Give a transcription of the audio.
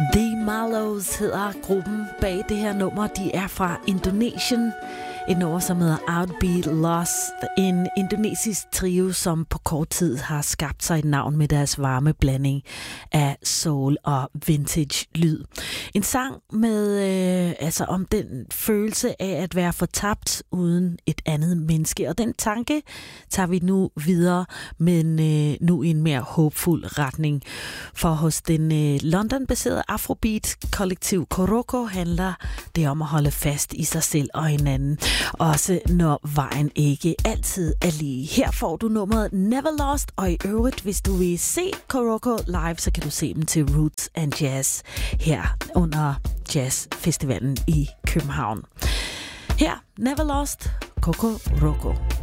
The Marlows hedder gruppen bag det her nummer. De er fra Indonesien. Et nummer, som hedder Outbeat Lost. En indonesisk trio, som på kort tid har skabt sig et navn med deres varme blanding af soul og vintage lyd. En sang med om den følelse af at være fortabt uden et andet menneske. Og den tanke tager vi nu videre, men nu i en mere håbfuld retning. For hos den London-baserede afrobeat-kollektiv Koroko handler det om at holde fast i sig selv og hinanden. Også når vejen ikke altid er lige. Her får du nummeret Never Lost, og i øvrigt, hvis du vil se Koroko live, så kan du se dem til Roots and Jazz her under Jazzfestivalen i København. Her, Never Lost, Koroko.